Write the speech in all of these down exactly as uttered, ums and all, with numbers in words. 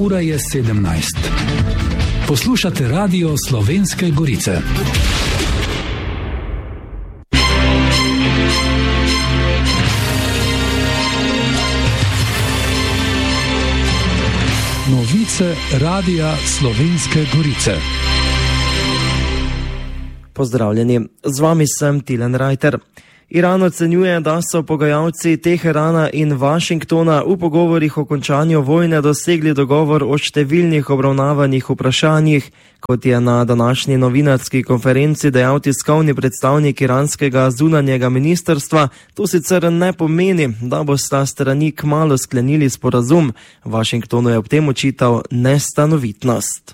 ura je sedemnajst. Poslušate Radio Slovenske Gorice. Novice Radia Slovenske Gorice. Pozdravljeni, z vami sem Tilen Rajter. Iran ocenjuje, da so pogajalci Teherana in Washingtona v pogovorih o končanju vojne dosegli dogovor o številnih obravnavanih vprašanjih, kot je na današnji novinarski konferenci dejal tiskovni predstavnik iranskega zunanjega ministrstva. To sicer ne pomeni, da bosta strani kmalu sklenili sporazum. Washingtonu je ob tem očital nestanovitnost.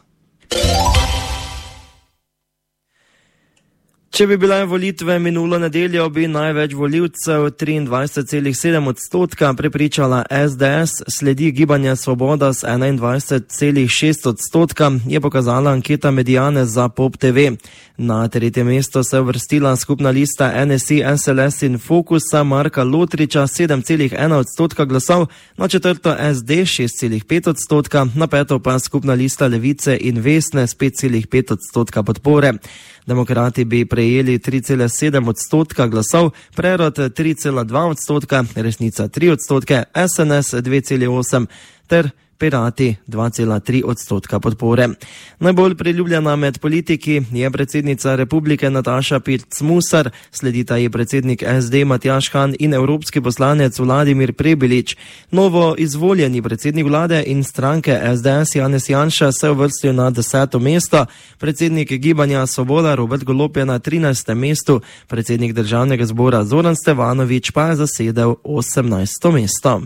Če bi bile volitve minulo nedeljo, bi največ volivcev, triindvajset celih sedem odstotka, prepričala S D S, sledi Gibanje Svoboda s enaindvajset celih šest odstotka, je pokazala anketa Mediane za Pop T V. Na tretje mesto se je uvrstila skupna lista N S I, S L S in Fokusa Marka Lotriča sedem celih ena odstotka glasov, na četrto S D šest celih pet odstotka, na peto pa skupna lista Levice in Vesne s pet celih pet odstotka podpore. Demokrati bi prejeli tri celih sedem odstotka glasov, Prerod tri celih dva odstotka, Resnica tri odstotke, S N S dve celih osem ter Pirati dva celih tri odstotka podpore. Najbolj priljubljena med politiki je predsednica republike Nataša Pirc Musar, sledita ji predsednik S D Matjaž Han in evropski poslanec Vladimir Prebilič. Novo izvoljeni predsednik vlade in stranke S D S Janez Janša se uvrstil na deseto mesto, predsednik Gibanja Svoboda Robert Golob je na trinajstem mestu, predsednik državnega zbora Zoran Stevanović pa je zasedel osemnajsto mesto.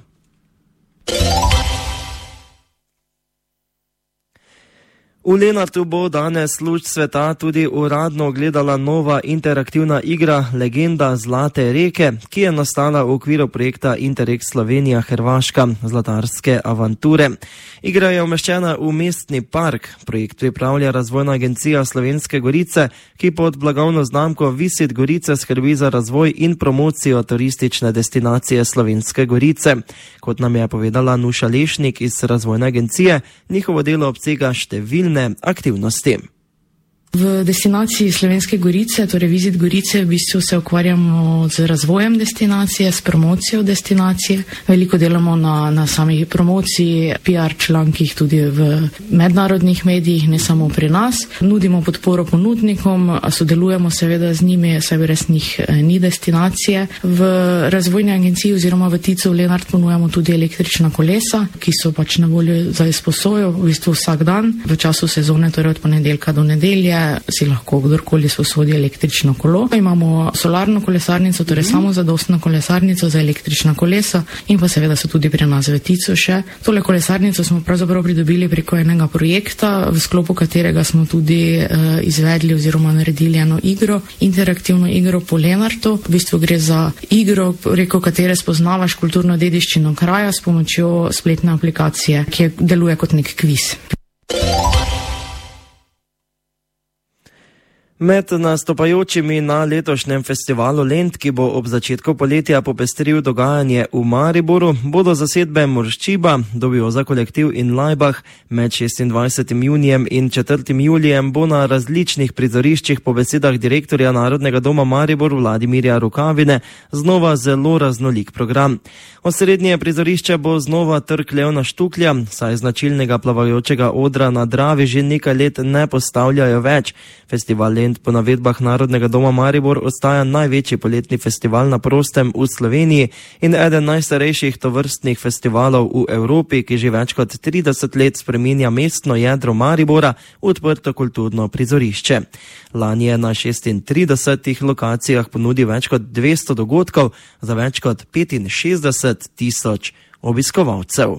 V Lenartu bo danes luč sveta tudi uradno ogledala nova interaktivna igra Legenda Zlate reke, ki je nastala v okviru projekta Interreg Slovenija Hrvaška Zlatarske avanture. Igra je umeščena v mestni park. Projekt pripravlja Razvojna agencija Slovenske Gorice, ki pod blagovno znamko Visit Gorice skrbi za razvoj in promocijo turistične destinacije Slovenske Gorice. Kot nam je povedala Nuša Lešnik iz Razvojne agencije, njihovo delo obsega številne aktivnosti. V destinaciji Slovenske Gorice, torej Visit Gorice, v bistvu se ukvarjamo z razvojem destinacije, s promocijo destinacije. Veliko delamo na, na sami promociji, P R člankih tudi v mednarodnih medijih, ne samo pri nas. Nudimo podporo ponudnikom, sodelujemo seveda z njimi, saj brez njih ni destinacije. V Razvojni agenciji oziroma v Ticu v Lenart ponujamo tudi električna kolesa, ki so pač na voljo za izposojo v bistvu vsak dan. V času sezone, torej od ponedeljka do nedelje, si lahko kdorkoli sposodi električno kolo. Imamo solarno kolesarnico, torej samo zadostno kolesarnico za električna kolesa in pa seveda so tudi pri nas v Ticu še. Tole kolesarnico smo pravzaprav pridobili preko enega projekta, v sklopu katerega smo tudi uh, izvedli oziroma naredili eno igro, interaktivno igro po Lenartu. V bistvu gre za igro, preko katere spoznavaš kulturno dediščino kraja s pomočjo spletne aplikacije, ki deluje kot nek kviz. Med nastopajočimi na letošnjem festivalu Lent, ki bo ob začetku poletja popestril dogajanje v Mariboru, bodo zasedbe Morščiba, Dubioza kolektiv in Laibach. Med šestindvajsetim junijem in četrtim julijem bo na različnih prizoriščih po besedah direktorja Narodnega doma Maribor Vladimirja Rukavine znova zelo raznolik program. Osrednje prizorišče bo znova Trg Leona Štuklja, saj značilnega plavajočega odra na Dravi že nekaj let ne postavljajo več. Festival Lent po navedbah Narodnega doma Maribor ostaja največji poletni festival na prostem v Sloveniji in eden najstarejših tovrstnih festivalov v Evropi, ki že več kot trideset let spreminja mestno jedro Maribora v odprto kulturno prizorišče. Lani je na šestintridesetih lokacijah ponudil več kot dvesto dogodkov za več kot petinšestdeset tisoč obiskovalcev.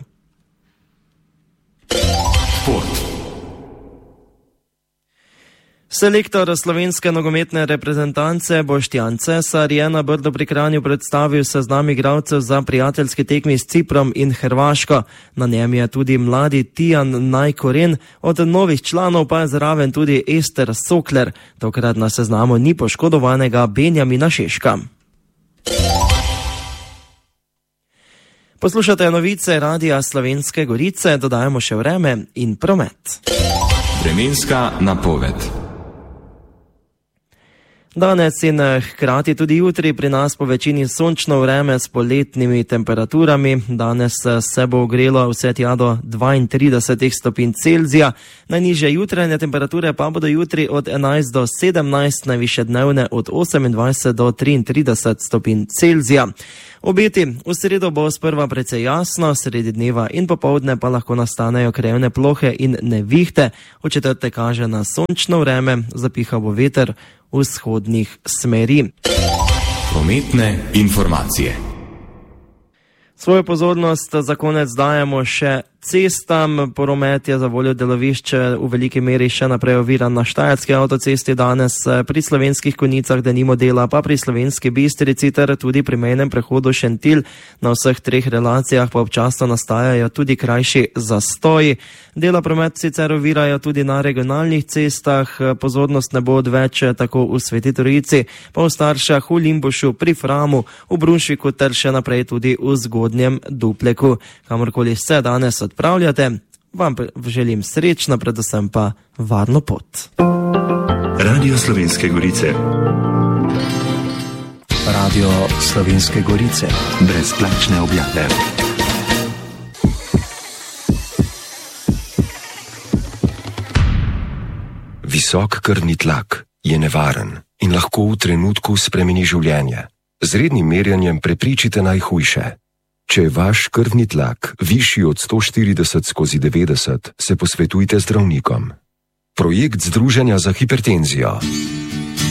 Šport. Selektor slovenske nogometne reprezentance Boštjan Cesar je na Brdu pri Kranju predstavil seznam igralcev za prijateljski tekmi s Ciprom in Hrvaško. Na njem je tudi mladi Tijan Najkoren, od novih članov pa je zraven tudi Ester Sokler. Tokrat na seznamu ni poškodovanega Benjamina Šeška. Poslušate novice Radia Slovenske Gorice, dodajamo še vreme in promet. Vremenska napoved. Danes in hkrati tudi jutri pri nas po večini sončno vreme s poletnimi temperaturami. Danes se bo ogrelo vse tja do dvaintrideset stopinj Celzija. Najnižje jutranje temperature pa bodo jutri od enajst do sedemnajst, najvišje dnevne od osemindvajset do triintrideset stopinj Celzija. Obeti: v sredo bo sprva precej jasno, sredi dneva in popoldne pa lahko nastanejo krajevne plohe in nevihte. V četrtek kaže na sončno vreme, zapihal bo veter vzhodnih smeri. Prometne informacije. Svojo pozornost za konec dajemo še cestam. Promet je za voljo delovišče v veliki meri še naprej oviran na Štajerski avtocesti, danes pri Slovenskih Konjicah denimo dela, pa pri Slovenski Bistrici ter tudi pri mejnem prehodu Šentilj. Na vseh treh relacijah pa občasno nastajajo tudi krajši zastoji. Dela promet sicer ovirajo tudi na regionalnih cestah. Pozornost ne bo odveč tako v Sveti Trojici, pa v Staršah, v Limbušu, pri Framu, v Brunšviku ter še naprej tudi v Zgodnjem Dupleku. Kamorkoli se danes odpravljate, vam želim srečno, predvsem pa varno pot. Radio Slovenske Gorice. Radio Slovenske Gorice. Brezplačne objave. Visok krvni tlak je nevaren in lahko v trenutku spremeni življenje. Z rednim merjenjem prepričite najhujše. Če je vaš krvni tlak višji od sto štirideset skozi devetdeset, se posvetujte z zdravnikom. Projekt Združenja za hipertenzijo